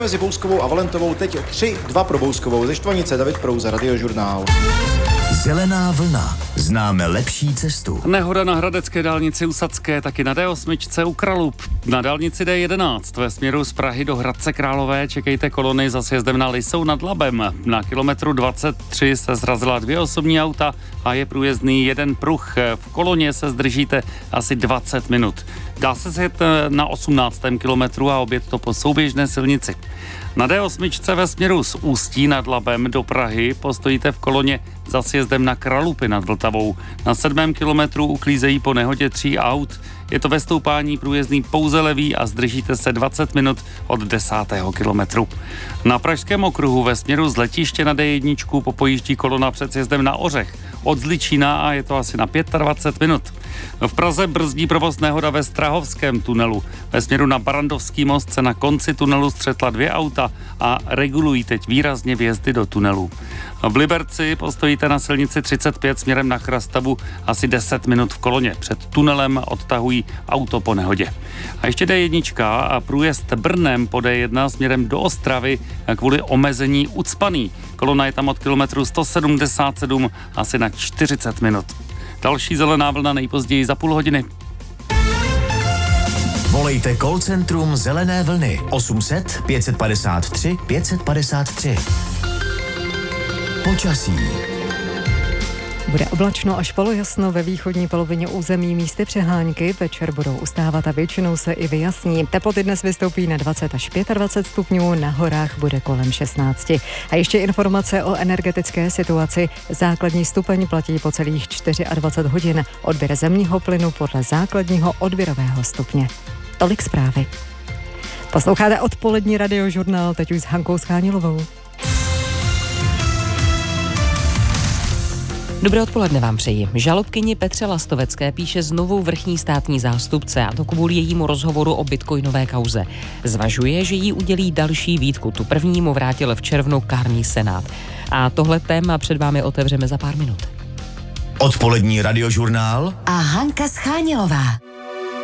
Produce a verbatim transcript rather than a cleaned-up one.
Mezi Bouskovou a Valentovou teď tři dva pro Bouskovou. Ze Štvanice David Prouza, Radiožurnál. Zelená vlna. Známe lepší cestu. Nehoda na hradecké dálnici u Sadské, taky na D osm u Kralup. Na dálnici D jedenáct ve směru z Prahy do Hradce Králové čekejte kolony za sjezdem na Lisou nad Labem. Na kilometru dvacet tři se zrazila dvě osobní auta a je průjezdný jeden pruh. V koloně se zdržíte asi dvacet minut. Dá se sjet na osmnáctém kilometru a objet to po souběžné silnici. Na D osm ve směru z Ústí nad Labem do Prahy postojíte v koloně za sjezdem na Kralupy nad Vltavou. Na sedmém kilometru uklízejí po nehodě tří aut. Je to ve stoupání průjezdný pouze levý a zdržíte se dvacet minut od desátého kilometru. Na Pražském okruhu ve směru z letiště na D jedna popojíždí kolona před sjezdem na Ořech od Zličína a je to asi na dvacet pět minut. V Praze brzdí provoz nehoda ve Strahovském tunelu. Ve směru na Barandovský most se na konci tunelu střetla dvě auta a regulují teď výrazně vjezdy do tunelu. V Liberci postojíte na silnici třicet pět směrem na Chrastavu asi deset minut v koloně. Před tunelem odtahují auto po nehodě. A ještě D jedna a průjezd Brnem po D jedna směrem do Ostravy kvůli omezení ucpaný. Kolona je tam od kilometru sto sedmdesát sedm asi na čtyřicet minut. Další zelená vlna nejpozději za půl hodiny. Volejte call centrum Zelené vlny osm set pět padesát tři pět padesát tři. Počasí. Bude oblačno až polojasno ve východní polovině území, místy přehánky, večer budou ustávat a většinou se i vyjasní. Teploty dnes vystoupí na dvacet až dvacet pět stupňů, na horách bude kolem šestnáct. A ještě informace o energetické situaci. Základní stupeň platí po celých dvacet čtyři hodin. Odběr zemního plynu podle základního odběrového stupně. Tolik zprávy. Posloucháte odpolední Radiožurnál, teď už s Hankou Schánilovou. Dobré odpoledne vám přeji. Žalobkyni Petře Lastovecké píše znovu vrchní státní zástupce, a to kvůli jejímu rozhovoru o bitcoinové kauze. Zvažuje, že jí udělí další výtku. Tu první mu vrátil v červnu kárný senát. A tohle téma před vámi otevřeme za pár minut. Odpolední Radiožurnál a Hanka Schánilová.